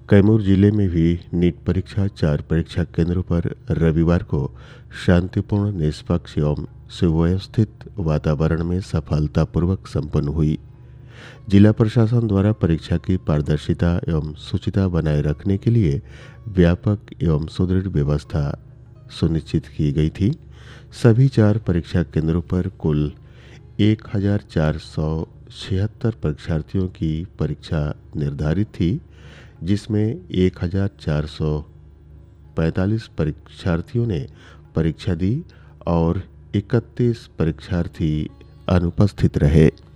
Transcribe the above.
कैमूर जिले में भी नीट परीक्षा 4 परीक्षा केंद्रों पर रविवार को शांतिपूर्ण, निष्पक्ष एवं सुव्यवस्थित वातावरण में सफलतापूर्वक संपन्न हुई। जिला प्रशासन द्वारा परीक्षा की पारदर्शिता एवं शुचिता बनाए रखने के लिए व्यापक एवं सुदृढ़ व्यवस्था सुनिश्चित की गई थी। सभी 4 परीक्षा केंद्रों पर कुल 1476 परीक्षार्थियों की परीक्षा निर्धारित थी, जिसमें 1445 परीक्षार्थियों ने परीक्षा दी और 31 परीक्षार्थी अनुपस्थित रहे।